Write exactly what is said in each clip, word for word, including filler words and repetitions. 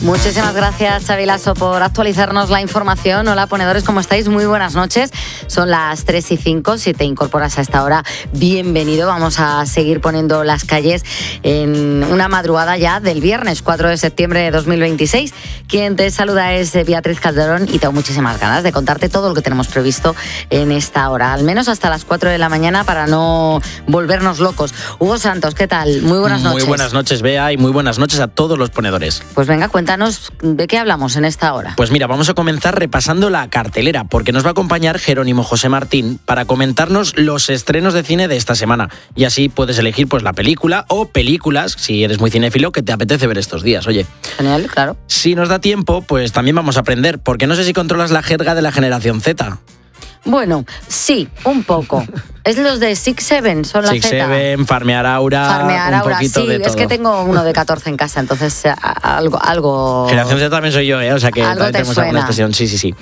Muchísimas gracias, Xavi Lasso, por actualizarnos la información. Hola, ponedores, ¿cómo estáis? Muy buenas noches. Son las tres y cinco. Si te incorporas a esta hora, bienvenido. Vamos a seguir poniendo las calles en una madrugada ya del viernes cuatro de septiembre de dos mil veintiséis. Quien te saluda es Beatriz Calderón y tengo muchísimas ganas de contarte todo lo que tenemos previsto en esta hora, al menos hasta las cuatro de la mañana, para no volvernos locos. Hugo Santos, ¿qué tal? Muy buenas noches. Muy buenas noches, Bea, y muy buenas noches a todos los ponedores. Pues venga, cuéntanos de qué hablamos en esta hora. Pues mira, vamos a comenzar repasando la cartelera, porque nos va a acompañar Jerónimo José Martín para comentarnos los estrenos de cine de esta semana. Y así puedes elegir pues la película o películas, si eres muy cinéfilo, que te apetece ver estos días, oye. Genial, claro. Si nos da tiempo, pues también vamos a aprender, porque no sé si controlas la jerga de la generación Z. Bueno, sí, un poco. Es los de Six Seven, son la Six Z. Seven, Farmear Aura, Farmear un Aura, poquito sí, de todo. es que tengo uno de catorce en casa, entonces a- algo... algo... Generación Z también soy yo, ¿eh? O sea que Algo también te tenemos suena. alguna expresión, sí, sí, sí.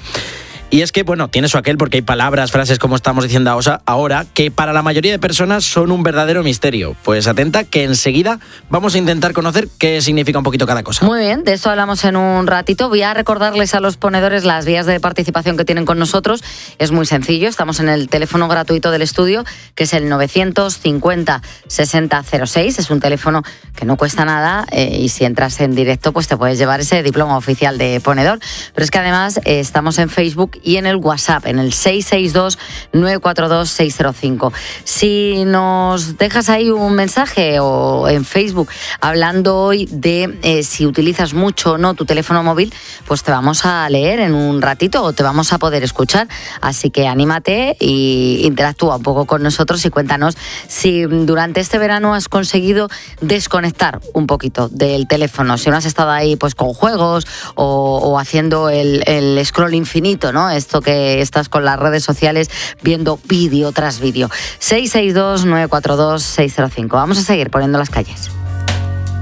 Y es que, bueno, tiene su aquel porque hay palabras, frases, como estamos diciendo ahora, que para la mayoría de personas son un verdadero misterio. Pues atenta que enseguida vamos a intentar conocer qué significa un poquito cada cosa. Muy bien, de eso hablamos en un ratito. Voy a recordarles a los ponedores las vías de participación que tienen con nosotros. Es muy sencillo, estamos en el teléfono gratuito del estudio, que es el novecientos cincuenta sesenta cero seis. Es un teléfono que no cuesta nada eh, y si entras en directo pues te puedes llevar ese diploma oficial de ponedor. Pero es que además eh, estamos en Facebook y en el WhatsApp, en el seis seis dos nueve cuatro dos seis cero cinco. Si nos dejas ahí un mensaje o en Facebook hablando hoy de eh, si utilizas mucho o no tu teléfono móvil, pues te vamos a leer en un ratito o te vamos a poder escuchar. Así que anímate y interactúa un poco con nosotros y cuéntanos si durante este verano has conseguido desconectar un poquito del teléfono, si no has estado ahí pues con juegos o, o haciendo el, el scroll infinito, ¿no? Esto que estás con las redes sociales viendo vídeo tras vídeo. seis seis dos nueve cuatro dos seis cero cinco. Vamos a seguir poniendo las calles.